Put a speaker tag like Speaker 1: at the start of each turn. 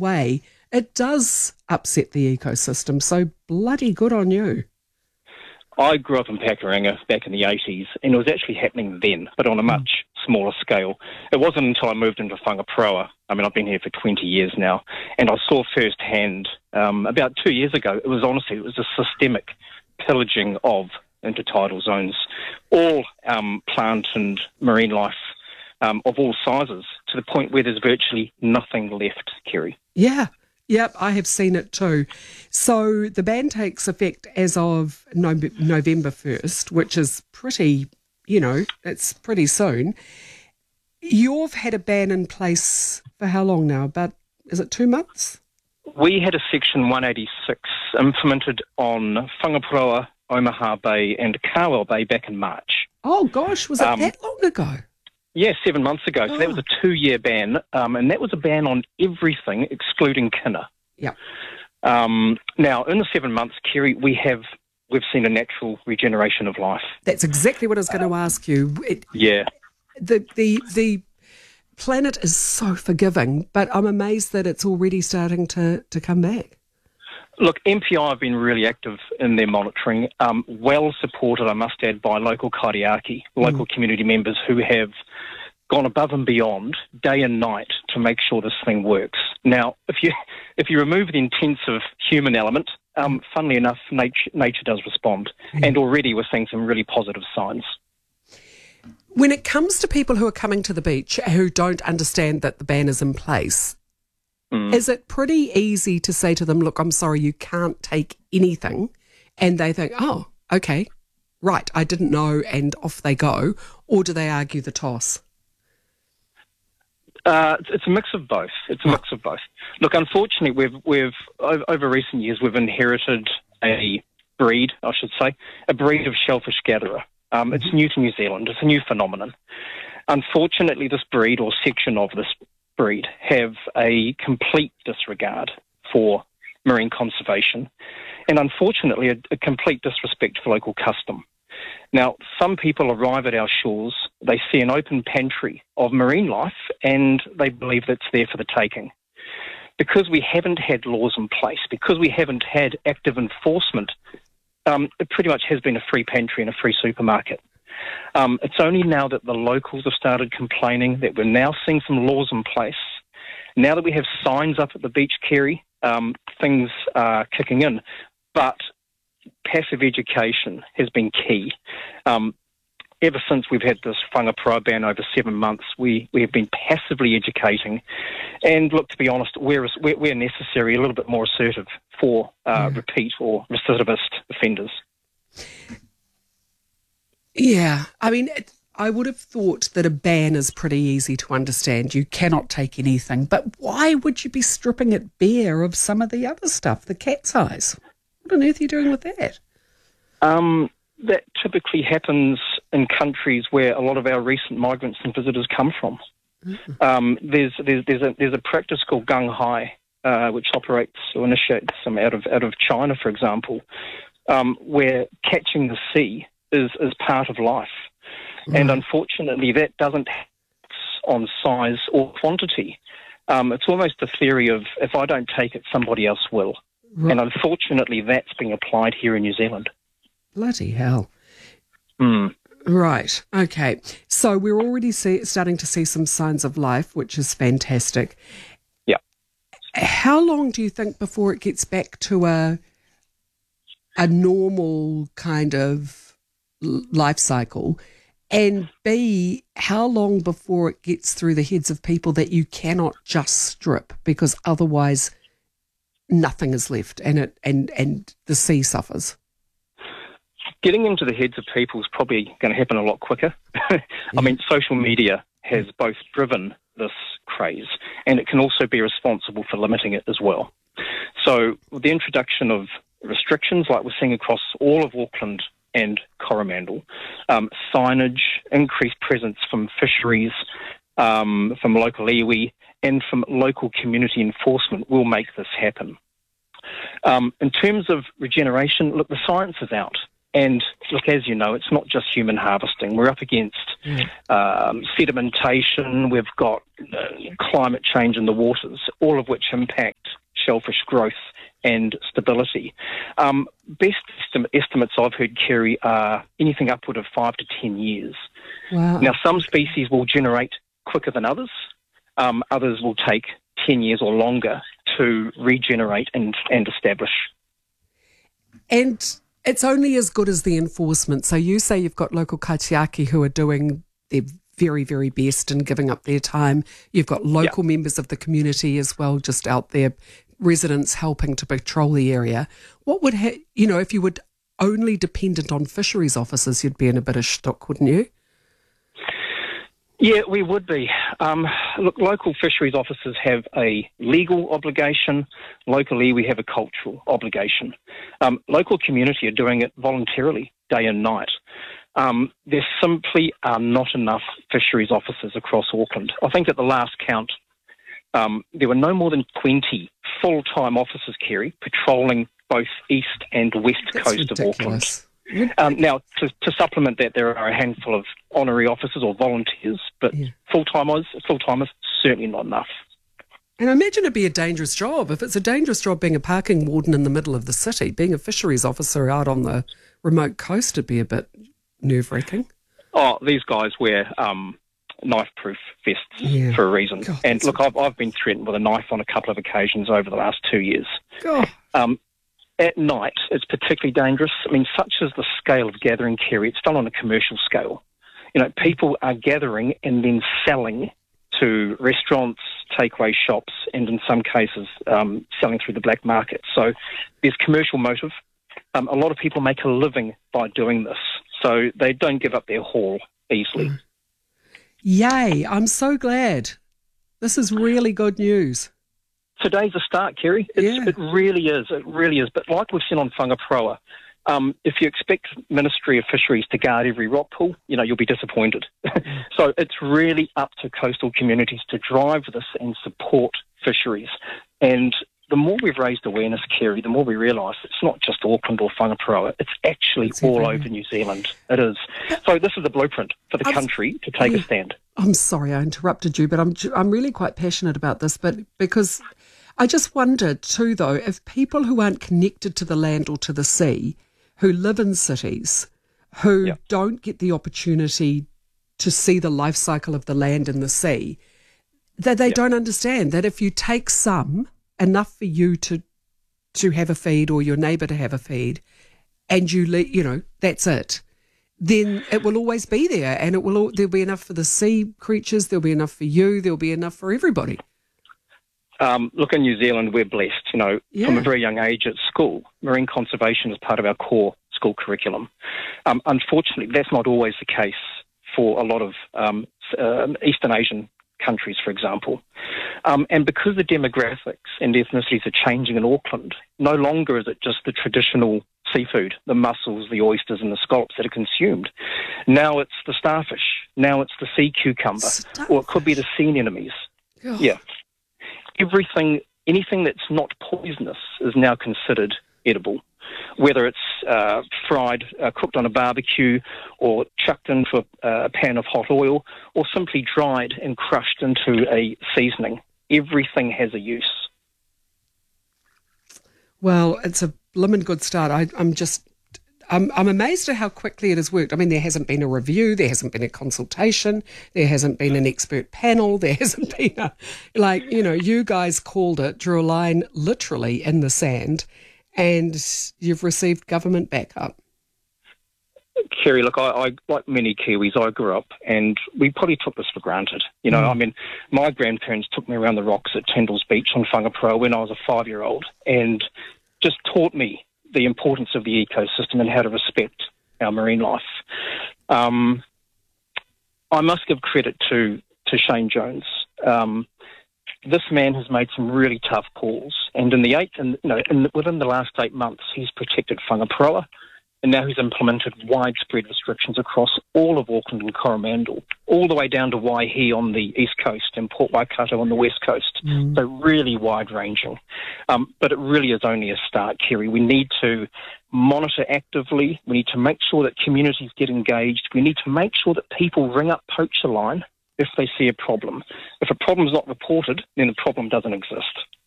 Speaker 1: way, it does upset the ecosystem. So bloody good on you.
Speaker 2: I grew up in Pakuranga back in the 80s, and it was actually happening then, but on a much smaller scale. It wasn't until I moved into Whangaproa. I mean, I've been here for 20 years now, and I saw firsthand about 2 years ago, it was a systemic pillaging of intertidal zones, all plant and marine life of all sizes, to the point where there's virtually nothing left, Kerry.
Speaker 1: Yeah. Yep, I have seen it too. So the ban takes effect as of November 1st, which is pretty, it's pretty soon. You've had a ban in place for how long now? Is it 2 months?
Speaker 2: We had a Section 186 implemented on Whangaproa, Omaha Bay and Kawau Bay back in March.
Speaker 1: Oh gosh, was it that long ago?
Speaker 2: Yeah, 7 months ago. So that was a 2-year ban, and that was a ban on everything excluding kina.
Speaker 1: Yeah.
Speaker 2: Now, in the 7 months, Kerry, we've seen a natural regeneration of life.
Speaker 1: That's exactly what I was going to ask you.
Speaker 2: Yeah.
Speaker 1: The planet is so forgiving, but I'm amazed that it's already starting to come back.
Speaker 2: Look, MPI have been really active in their monitoring, well supported, I must add, by local kaitiaki, local community members who have gone above and beyond day and night to make sure this thing works. Now, if you remove the intensive human element, funnily enough, nature does respond, and already we're seeing some really positive signs.
Speaker 1: When it comes to people who are coming to the beach who don't understand that the ban is in place, is it pretty easy to say to them, look, I'm sorry, you can't take anything, and they think, oh, okay, right, I didn't know, and off they go, or do they argue the toss?
Speaker 2: It's a mix of both. Look, unfortunately, we've over recent years we've inherited a breed of shellfish gatherer. It's new to New Zealand. It's a new phenomenon. Unfortunately, this breed or section of this breed have a complete disregard for marine conservation and unfortunately a complete disrespect for local custom. Now, some people arrive at our shores, they see an open pantry of marine life and they believe that's there for the taking. Because we haven't had laws in place, because we haven't had active enforcement, it pretty much has been a free pantry and a free supermarket. It's only now that the locals have started complaining that we're now seeing some laws in place. Now that we have signs up at the beach, Kerry, things are kicking in. But passive education has been key. Ever since we've had this Whangaproa ban over 7 months, we have been passively educating. And look, to be honest, where necessary, a little bit more assertive for repeat or recidivist offenders.
Speaker 1: Yeah, I mean, I would have thought that a ban is pretty easy to understand. You cannot take anything. But why would you be stripping it bare of some of the other stuff, the cat's eyes? What on earth are you doing with that?
Speaker 2: That typically happens in countries where a lot of our recent migrants and visitors come from. There's a practice called gung hai, which operates or initiates some out of China, for example, where catching the sea is part of life. And unfortunately, that doesn't on size or quantity. It's almost the theory of if I don't take it, somebody else will. And unfortunately, that's being applied here in New Zealand.
Speaker 1: Bloody hell. Right, okay. So we're already starting to see some signs of life, which is fantastic.
Speaker 2: Yeah.
Speaker 1: How long do you think before it gets back to a normal kind of life cycle? And B, how long before it gets through the heads of people that you cannot just strip because otherwise nothing is left and the sea suffers?
Speaker 2: Getting into the heads of people is probably going to happen a lot quicker. I mean, social media has both driven this craze and it can also be responsible for limiting it as well. So with the introduction of restrictions like we're seeing across all of Auckland and Coromandel, signage, increased presence from fisheries, from local iwi and from local community enforcement will make this happen. In terms of regeneration, look, the science is out. And look, as you know, it's not just human harvesting. We're up against sedimentation. We've got climate change in the waters, all of which impact shellfish growth and stability. Best estimates I've heard, Kerry, are anything upward of 5 to 10 years.
Speaker 1: Wow.
Speaker 2: Now, some species will generate quicker than others. Others will take 10 years or longer to regenerate and establish.
Speaker 1: And it's only as good as the enforcement. So you say you've got local kaitiaki who are doing their very, very best and giving up their time. You've got local members of the community as well, just out there, residents helping to patrol the area. What would, if you were only dependent on fisheries officers, you'd be in a bit of shtuck, wouldn't you?
Speaker 2: Yeah, we would be. Look, local fisheries officers have a legal obligation. Locally, we have a cultural obligation. Local community are doing it voluntarily, day and night. There simply are not enough fisheries officers across Auckland. I think at the last count, there were no more than 20 full-time officers, Kerry, patrolling both east and west coast of Auckland. Now, to supplement that, there are a handful of honorary officers or volunteers, but full-timers, certainly not enough.
Speaker 1: And I imagine it'd be a dangerous job. If it's a dangerous job being a parking warden in the middle of the city, being a fisheries officer out on the remote coast would be a bit nerve-wracking.
Speaker 2: Oh, these guys wear knife-proof vests for a reason. God, and look, I've been threatened with a knife on a couple of occasions over the last 2 years. At night, it's particularly dangerous. I mean, such as the scale of gathering, Kerry, it's done on a commercial scale. People are gathering and then selling to restaurants, takeaway shops, and in some cases, selling through the black market. So there's commercial motive. A lot of people make a living by doing this, so they don't give up their haul easily.
Speaker 1: Yay, I'm so glad. This is really good news.
Speaker 2: Today's a start, Kerry. It really is. It really is. But like we've seen on Whangaproa, if you expect Ministry of Fisheries to guard every rock pool, you'll be disappointed. So it's really up to coastal communities to drive this and support fisheries. And the more we've raised awareness, Kerry, the more we realise it's not just Auckland or Whangaproa. It's actually all over New Zealand. It is. So this is a blueprint for the country to take a stand.
Speaker 1: I'm sorry I interrupted you, but I'm really quite passionate about this, but because I just wondered too, though, if people who aren't connected to the land or to the sea, who live in cities, who don't get the opportunity to see the life cycle of the land and the sea, that they don't understand that if you take enough for you to have a feed or your neighbour to have a feed, and that's it, then it will always be there, and there'll be enough for the sea creatures, there'll be enough for you, there'll be enough for everybody.
Speaker 2: Look, in New Zealand, we're blessed. From a very young age at school, marine conservation is part of our core school curriculum. Unfortunately, that's not always the case for a lot of Eastern Asian countries, for example. And because the demographics and ethnicities are changing in Auckland, no longer is it just the traditional seafood, the mussels, the oysters and the scallops that are consumed. Now it's the starfish. Now it's the sea cucumber. Or it could be the sea anemones. Oh. Yeah. Anything that's not poisonous is now considered edible, whether it's fried, cooked on a barbecue, or chucked into a pan of hot oil, or simply dried and crushed into a seasoning. Everything has a use.
Speaker 1: Well, it's a blimmin' good start. I'm amazed at how quickly it has worked. I mean, there hasn't been a review, there hasn't been a consultation, there hasn't been an expert panel, there hasn't been you guys called it, drew a line literally in the sand, and you've received government backup.
Speaker 2: Kerry, look, I like many Kiwis, I grew up, and we probably took this for granted. I mean, my grandparents took me around the rocks at Tyndall's Beach on Whangaproa when I was a 5-year-old, and just taught me the importance of the ecosystem and how to respect our marine life. I must give credit to Shane Jones. This man has made some really tough calls, and within the last 8 months, he's protected Whangaproa, and now he's implemented widespread restrictions across all of Auckland and Coromandel, all the way down to Waihi on the east coast and Port Waikato on the west coast. So really wide-ranging. But it really is only a start, Kerry. We need to monitor actively. We need to make sure that communities get engaged. We need to make sure that people ring up Poacher Line if they see a problem. If a problem is not reported, then the problem doesn't exist.